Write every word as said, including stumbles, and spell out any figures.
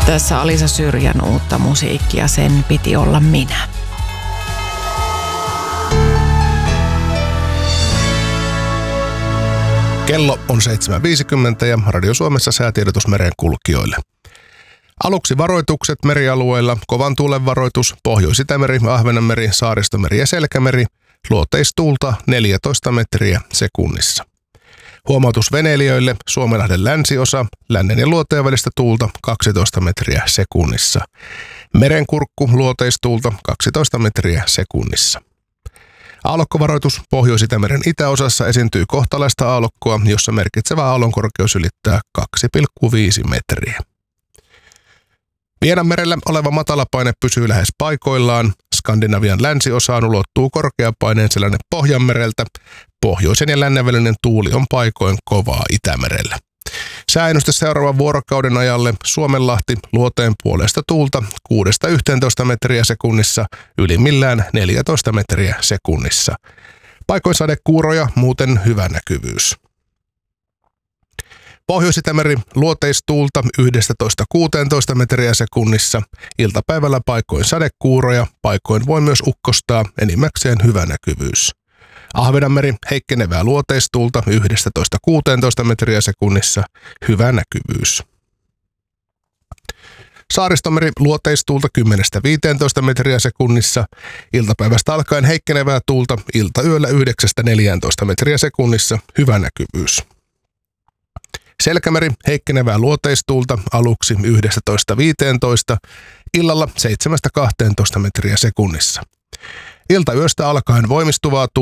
Tässä Alisa Syrjän uutta musiikkia, Sen piti olla minä. Kello on seitsemän viisikymmentä ja Radio Suomessa säätiedotus merenkulkijoille. Aluksi varoitukset merialueilla: kovan tuulen varoitus, Pohjois-Itämeri, Ahvenanmeri, Saaristomeri ja Selkämeri, luoteistuulta neljätoista metriä sekunnissa. Huomautus veneilijöille: Suomenlahden länsiosa, lännen ja luoteen välistä tuulta kaksitoista metriä sekunnissa. Merenkurkku, luoteistuulta kaksitoista metriä sekunnissa. Aallokkovaroitus: Pohjois-Itämeren itäosassa esiintyy kohtalaista aallokkoa, jossa merkitsevä aallonkorkeus ylittää kaksi pilkku viisi metriä. Vienanmerellä oleva matalapaine pysyy lähes paikoillaan. Skandinavian länsiosaan ulottuu korkeapaineen selänne Pohjanmereltä. Pohjoisen ja lännen välinen tuuli on paikoin kovaa Itämerellä. Sääennuste seuraavan vuorokauden ajalle: Suomenlahti, luoteen puolesta tuulta kuudesta yhteentoista metriä sekunnissa, ylimmillään neljätoista metriä sekunnissa. Paikoin sadekuuroja, muuten hyvä näkyvyys. Pohjois-Itämeri, luoteistuulta yksitoista kuusitoista metriä sekunnissa, iltapäivällä paikoin sadekuuroja, paikoin voi myös ukkostaa, enimmäkseen hyvä näkyvyys. Ahvenanmeri, heikkenevää luoteistuulta yksitoista kuusitoista metriä sekunnissa, hyvä näkyvyys. Saaristomeri, luoteistuulta kymmenestä viiteentoista metriä sekunnissa, iltapäivästä alkaen heikkenevää tuulta, iltayöllä yhdeksästä neljääntoista metriä sekunnissa, hyvä näkyvyys. Selkämeri, heikkenevää luoteistuulta aluksi yksitoista viiteentoista, illalla seitsemästä kahteentoista metriä sekunnissa. Iltayöstä alkaen voimistuvaa tuulta.